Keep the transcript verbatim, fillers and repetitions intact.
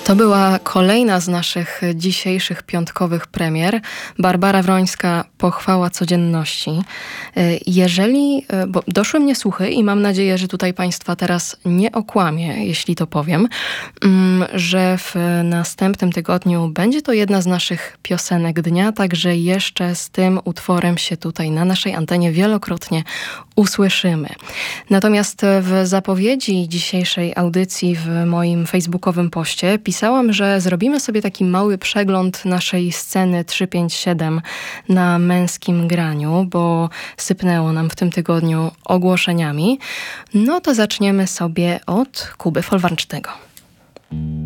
To była kolejna z naszych dzisiejszych piątkowych premier. Barbara Wrońska, Pochwała codzienności. Jeżeli, bo doszły mnie słuchy i mam nadzieję, że tutaj Państwa teraz nie okłamię, jeśli to powiem, że w następnym tygodniu będzie to jedna z naszych piosenek dnia, także jeszcze z tym utworem się tutaj na naszej antenie wielokrotnie usłyszymy. Natomiast w zapowiedzi dzisiejszej audycji w moim facebookowym poście pisałam, że zrobimy sobie taki mały przegląd naszej sceny trzysta pięćdziesiąt siedem na męskim graniu, bo sypnęło nam w tym tygodniu ogłoszeniami. No to zaczniemy sobie od Kuby Folwarcznego.